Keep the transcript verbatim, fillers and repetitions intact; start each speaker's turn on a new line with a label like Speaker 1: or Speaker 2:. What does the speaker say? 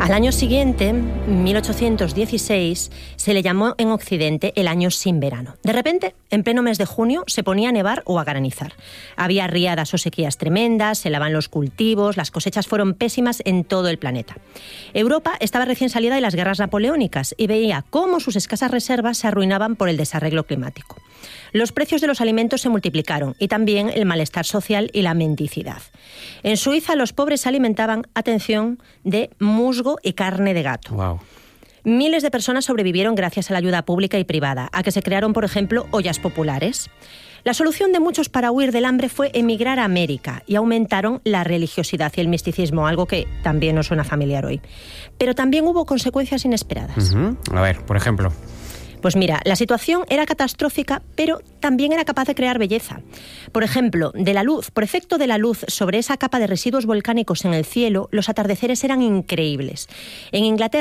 Speaker 1: Al año siguiente, mil ochocientos dieciséis, se le llamó en Occidente el año sin verano. De repente, en pleno mes de junio, se ponía a nevar o a granizar. Había riadas o sequías tremendas, se helaban los cultivos, las cosechas fueron pésimas en todo el planeta. Europa estaba recién salida de las guerras napoleónicas y veía cómo sus escasas reservas se arruinaban por el desarreglo climático. Los precios de los alimentos se multiplicaron y también el malestar social y la mendicidad. En Suiza los pobres se alimentaban, atención, de musgo y carne de gato.
Speaker 2: Wow.
Speaker 1: Miles de personas sobrevivieron gracias a la ayuda pública y privada, a que se crearon, por ejemplo, ollas populares. La solución de muchos para huir del hambre fue emigrar a América y aumentaron la religiosidad y el misticismo, algo que también nos suena familiar hoy. Pero también hubo consecuencias inesperadas.
Speaker 2: Uh-huh. A ver, por ejemplo...
Speaker 1: Pues mira, la situación era catastrófica, pero también era capaz de crear belleza. Por ejemplo, de la luz, por efecto de la luz sobre esa capa de residuos volcánicos en el cielo, los atardeceres eran increíbles. En Inglaterra,